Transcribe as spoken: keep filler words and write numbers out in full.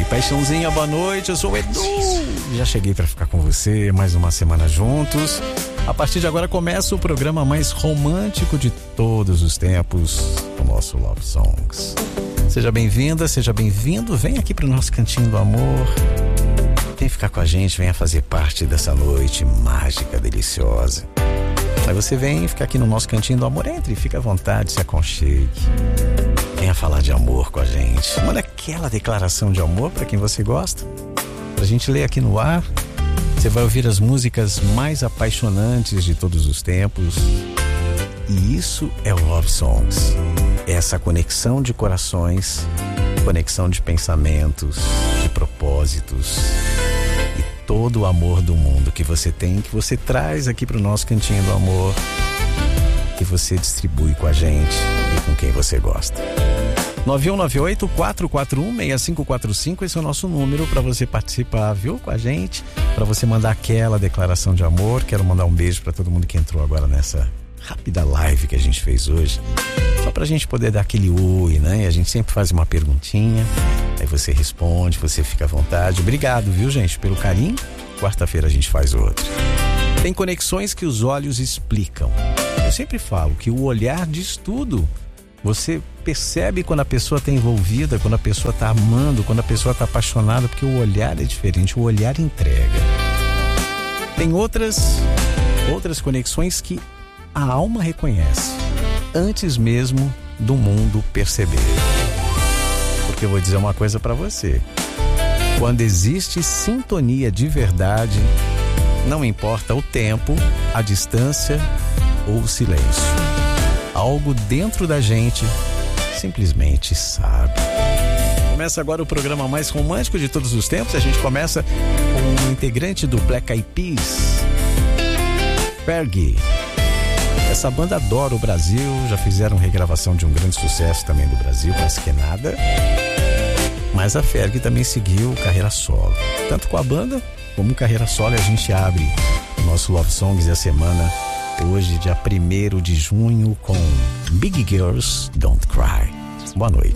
Paixãozinha, boa noite, eu sou o Edu. Já cheguei para ficar com você mais uma semana juntos. A partir de agora começa o programa mais romântico de todos os tempos, o nosso Love Songs. Seja bem-vinda, seja bem-vindo, vem aqui pro nosso Cantinho do Amor. Vem ficar com a gente, venha fazer parte dessa noite mágica, deliciosa. Aí você vem ficar aqui no nosso Cantinho do Amor, entre, fica à vontade, se aconchegue. Venha falar de amor com a gente. Manda aquela declaração de amor para quem você gosta, pra gente ler aqui no ar. Você vai ouvir as músicas mais apaixonantes de todos os tempos. E isso é o Love Songs. É essa conexão de corações, conexão de pensamentos, de propósitos e todo o amor do mundo que você tem, que você traz aqui pro nosso Cantinho do Amor, que você distribui com a gente e com quem você gosta. nove um nove oito, quatro quatro um, seis cinco quatro cinco, esse é o nosso número para você participar, viu, com a gente, para você mandar aquela declaração de amor. Quero mandar um beijo para todo mundo que entrou agora nessa rápida live que a gente fez hoje, só pra gente poder dar aquele oi, né? A gente sempre faz uma perguntinha, aí você responde, você fica à vontade. Obrigado, viu, gente, pelo carinho. Quarta-feira a gente faz outra. Tem conexões que os olhos explicam. Eu sempre falo que o olhar diz tudo. Você percebe quando a pessoa está envolvida, quando a pessoa está amando, quando a pessoa está apaixonada, porque o olhar é diferente, o olhar entrega. Tem outras, outras conexões que a alma reconhece, antes mesmo do mundo perceber. Porque eu vou dizer uma coisa para você. Quando existe sintonia de verdade, não importa o tempo, a distância ou o silêncio. Algo dentro da gente simplesmente sabe. Começa agora o programa mais romântico de todos os tempos. A gente começa com um integrante do Black Eyed Peas, Fergie. Essa banda adora o Brasil, já fizeram regravação de um grande sucesso também do Brasil, Parece Que Nada. Mas a Fergie também seguiu carreira solo, tanto com a banda como carreira solo. E a gente abre o nosso Love Songs da semana hoje, dia primeiro de junho, com Big Girls Don't Cry. Boa noite.